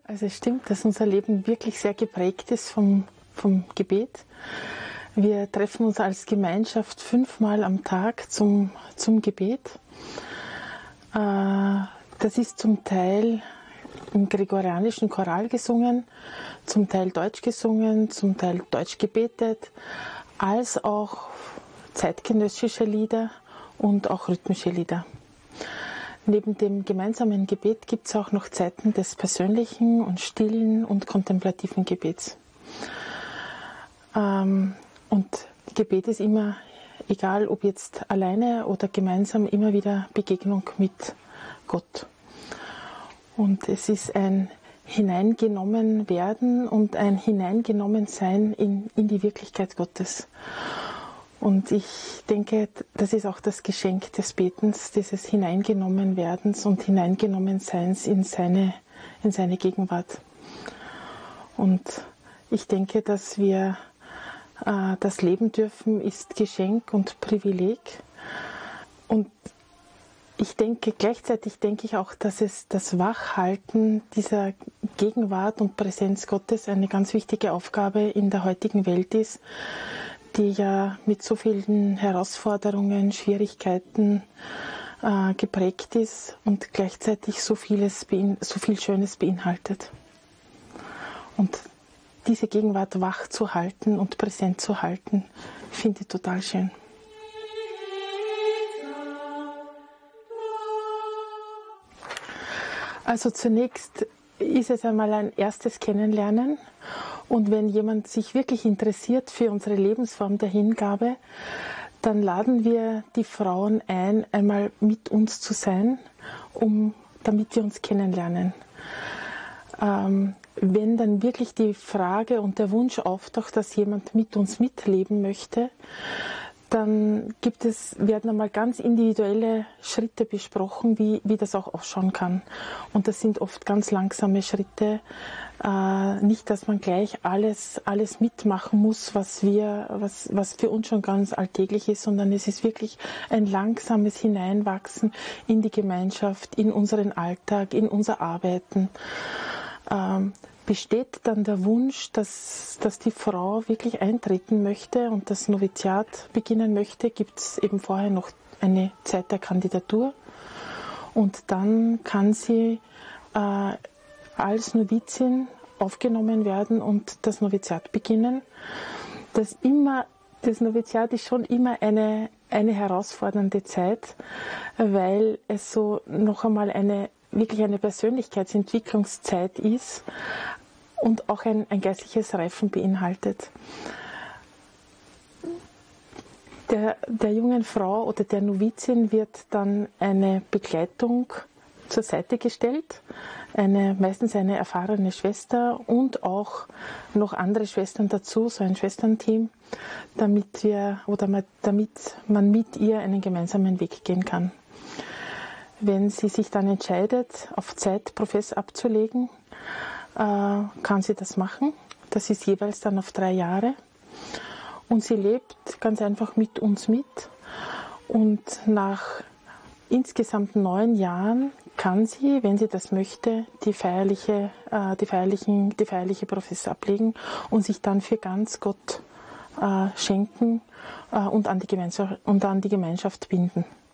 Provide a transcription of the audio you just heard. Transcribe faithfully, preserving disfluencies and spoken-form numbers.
Also es stimmt, dass unser Leben wirklich sehr geprägt ist vom, vom Gebet. Wir treffen uns als Gemeinschaft fünfmal am Tag zum, zum Gebet. Das ist zum Teil im gregorianischen Choral gesungen, zum Teil deutsch gesungen, zum Teil deutsch gebetet, als auch zeitgenössische Lieder und auch rhythmische Lieder. Neben dem gemeinsamen Gebet gibt es auch noch Zeiten des persönlichen und stillen und kontemplativen Gebets. Ähm, und Gebet ist immer, egal ob jetzt alleine oder gemeinsam, immer wieder Begegnung mit Gott. Und es ist ein hineingenommen werden und ein hineingenommen sein in, in die Wirklichkeit Gottes. Und ich denke, das ist auch das Geschenk des Betens, dieses Hineingenommenwerdens und Hineingenommenseins in seine, in seine Gegenwart. Und ich denke, dass wir äh, das leben dürfen, ist Geschenk und Privileg. Und ich denke, gleichzeitig denke ich auch, dass es das Wachhalten dieser Gegenwart und Präsenz Gottes eine ganz wichtige Aufgabe in der heutigen Welt ist, die ja mit so vielen Herausforderungen, Schwierigkeiten äh, geprägt ist und gleichzeitig so vieles, so viel Schönes beinhaltet. Und diese Gegenwart wach zu halten und präsent zu halten, finde ich total schön. Also zunächst ist es einmal ein erstes Kennenlernen. Und wenn jemand sich wirklich interessiert für unsere Lebensform der Hingabe, dann laden wir die Frauen ein, einmal mit uns zu sein, um, damit wir uns kennenlernen. Ähm, wenn dann wirklich die Frage und der Wunsch auftaucht, dass jemand mit uns mitleben möchte, dann gibt es, werden einmal ganz individuelle Schritte besprochen, wie, wie das auch ausschauen kann. Und das sind oft ganz langsame Schritte. Äh, nicht, dass man gleich alles, alles mitmachen muss, was wir, was, was für uns schon ganz alltäglich ist, sondern es ist wirklich ein langsames Hineinwachsen in die Gemeinschaft, in unseren Alltag, in unser Arbeiten. Ähm, Besteht dann der Wunsch, dass, dass die Frau wirklich eintreten möchte und das Noviziat beginnen möchte, gibt es eben vorher noch eine Zeit der Kandidatur. Und dann kann sie äh, als Novizin aufgenommen werden und das Noviziat beginnen. Das, immer, das Noviziat ist schon immer eine, eine herausfordernde Zeit, weil es so noch einmal eine wirklich eine Persönlichkeitsentwicklungszeit ist und auch ein, ein geistliches Reifen beinhaltet. Der, der jungen Frau oder der Novizin wird dann eine Begleitung zur Seite gestellt, eine, meistens eine erfahrene Schwester und auch noch andere Schwestern dazu, so ein Schwesternteam, damit wir oder damit man mit ihr einen gemeinsamen Weg gehen kann. Wenn sie sich dann entscheidet, auf Zeit Profess abzulegen, äh, kann sie das machen. Das ist jeweils dann auf drei Jahre. Und sie lebt ganz einfach mit uns mit. Und nach insgesamt neun Jahren kann sie, wenn sie das möchte, die feierliche, äh, die feierlichen, die feierliche Profess ablegen und sich dann für ganz Gott äh, schenken äh, und, an die Gemeinschaft, und an die Gemeinschaft binden.